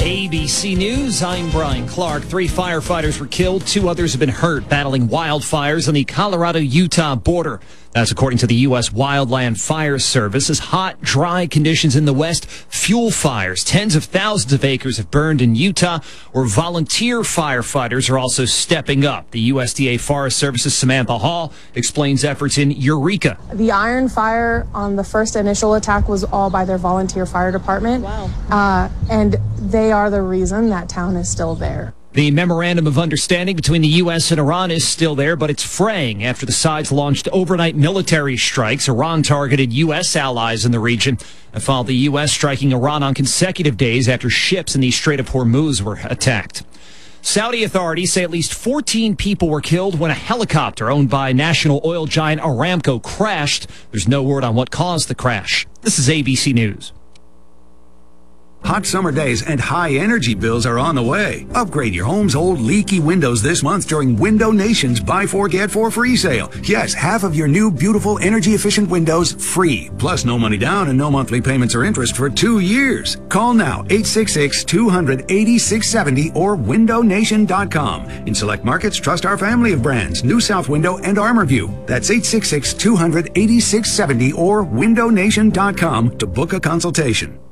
ABC News, I'm Brian Clark. 3 firefighters were killed, 2 others have been hurt battling wildfires on the Colorado-Utah border. That's according to the U.S. Wildland Fire Service. As hot, dry conditions in the west fuel fires, tens of thousands of acres have burned in Utah, where volunteer firefighters are also stepping up. The USDA Forest Service's Samantha Hall explains efforts in Eureka. The Iron Fire on the first initial attack was all by their volunteer fire department. Wow. And they are the reason that town is still there. The memorandum of understanding between the U.S. and Iran is still there, but it's fraying after the sides launched overnight military strikes. Iran targeted U.S. allies in the region and followed the U.S. striking Iran on consecutive days after ships in the Strait of Hormuz were attacked. Saudi authorities say at least 14 people were killed when a helicopter owned by national oil giant Aramco crashed. There's no word on what caused the crash. This is ABC News. Hot summer days and high energy bills are on the way. Upgrade your home's old leaky windows this month during Window Nation's Buy 4 Get 4 free sale. Yes, half of your new beautiful energy efficient windows free. Plus no money down and no monthly payments or interest for 2 years. Call now 866-200-8670 or windownation.com. In select markets, trust our family of brands, New South Window and ArmorView. That's 866-200-8670 or windownation.com to book a consultation.